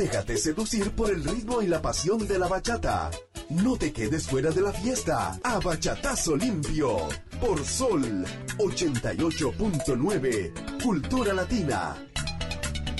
Déjate seducir por el ritmo y la pasión de la bachata. No te quedes fuera de la fiesta. A bachatazo limpio. Por Sol 88.9. Cultura Latina.